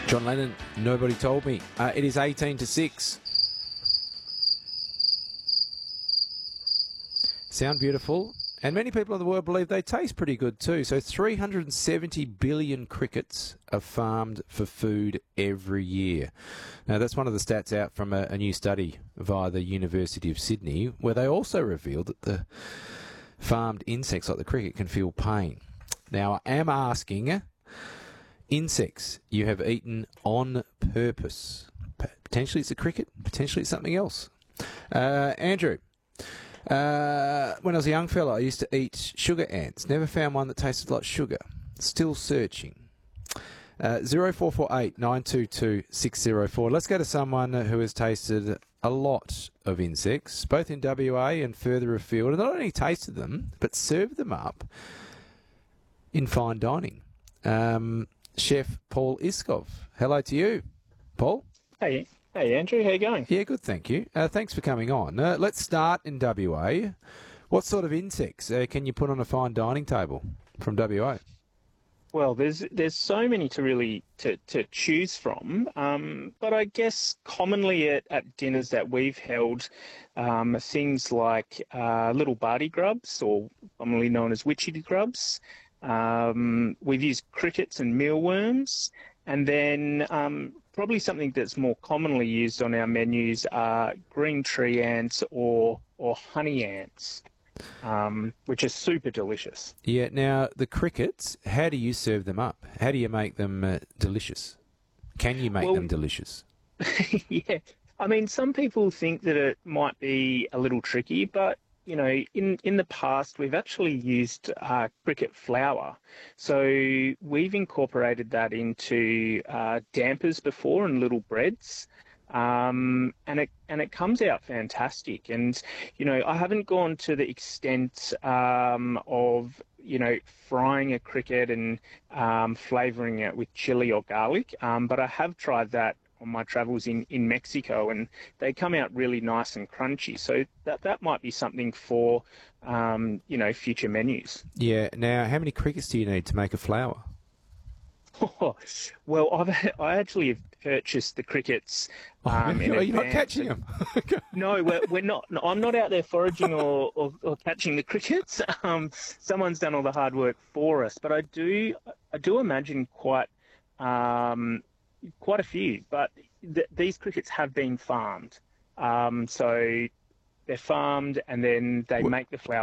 John Lennon, nobody told me. It is 18-6. Sound beautiful. And many people in the world believe they taste pretty good too. So 370 billion crickets are farmed for food every year. Now, that's one of the stats out from a new study via the University of Sydney, where they also revealed that the farmed insects like the cricket can feel pain. Now, I am asking, insects you have eaten on purpose. Potentially it's a cricket, potentially it's something else. Andrew. When I was a young fella, I used to eat sugar ants. Never found one that tasted like sugar. Still searching. 0448 922 604. Let's go to someone who has tasted a lot of insects, both in WA and further afield, and not only tasted them, but served them up in fine dining. Chef Paul Iskov. Hello to you, Paul. Hey. Hey, Andrew, how you going? Yeah, good, thank you. Thanks for coming on. Let's start in WA. What sort of insects can you put on a fine dining table from WA? Well, there's so many to really to choose from, but I guess commonly at dinners that we've held, things like little barty grubs, or commonly known as witchy grubs. We've used crickets and mealworms, and then probably something that's more commonly used on our menus are green tree ants or honey ants, which are super delicious. Yeah, now the crickets, how do you serve them up? How do you make them delicious? Can you make them delicious? Yeah, I mean, some people think that it might be a little tricky, but you know, in the past, we've actually used cricket flour. So we've incorporated that into dampers before and little breads, and it comes out fantastic. And you know, I haven't gone to the extent of frying a cricket and flavouring it with chili or garlic, but I have tried that on my travels in Mexico, and they come out really nice and crunchy. So that might be something for, future menus. Yeah. Now, how many crickets do you need to make a flour? Well, I actually have purchased the crickets. Are you not catching them? No, we're not. No, I'm not out there foraging or catching the crickets. Someone's done all the hard work for us, but I do imagine quite a few, but these crickets have been farmed. So they're farmed and then they make the flour.